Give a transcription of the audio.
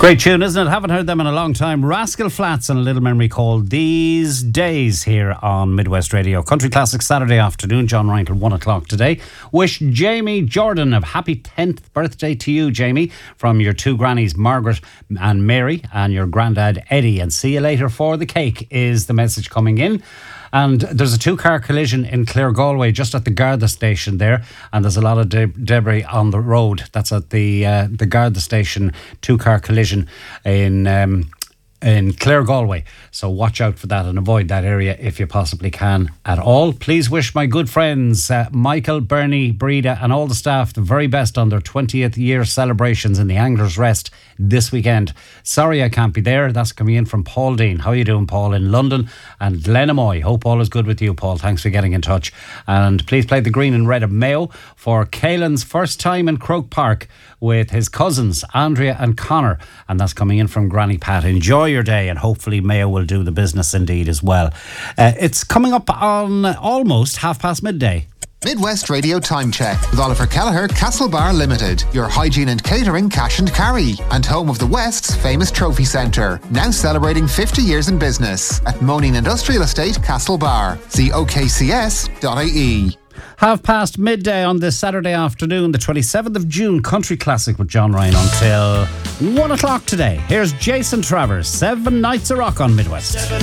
Great tune, isn't it? Haven't heard them in a long time. Rascal Flatts and a little memory called These Days here on Midwest Radio. Country Classic Saturday afternoon. John Ryan till 1 o'clock today. Wish Jamie Jordan a happy 10th birthday to you, Jamie, from your two grannies, Margaret and Mary, and your granddad, Eddie. And see you later for the cake is the message coming in. And there's a two-car collision in Claregalway, just at the Garda station there, and there's a lot of debris on the road. That's at the Garda station, two-car collision in Claregalway. So watch out for that and avoid that area if you possibly can at all. Please wish my good friends, Michael, Bernie, Breda and all the staff the very best on their 20th year celebrations in the Anglers Rest this weekend. Sorry I can't be there. That's coming in from Paul Dean. How are you doing, Paul, in London? And Glenamoy. Hope all is good with you, Paul. Thanks for getting in touch. And please play the green and red of Mayo for Caelan's first time in Croke Park with his cousins, Andrea and Connor. And that's coming in from Granny Pat. Enjoy your day, and hopefully Mayo will do the business indeed as well. It's coming up on almost midday. Midwest Radio Time Check with Oliver Kelleher, Castlebar Limited, your hygiene and catering cash and carry, and home of the West's famous trophy centre, now celebrating 50 years in business at Moaning Industrial Estate, Castlebar. See okcs.ie. Midday on this Saturday afternoon, the 27th of June, Country Classic with John Ryan until 1 o'clock today. Here's Jason Travers, 7 Nights of Rock on Midwest.